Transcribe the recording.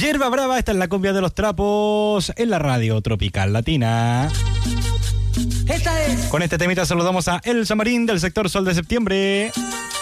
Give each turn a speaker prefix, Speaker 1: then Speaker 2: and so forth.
Speaker 1: Yerba Brava, esta es la cumbia de los trapos en la radio tropical latina.
Speaker 2: Esta es.
Speaker 1: Con este temita saludamos a Elsa Marín del sector Sol de Septiembre.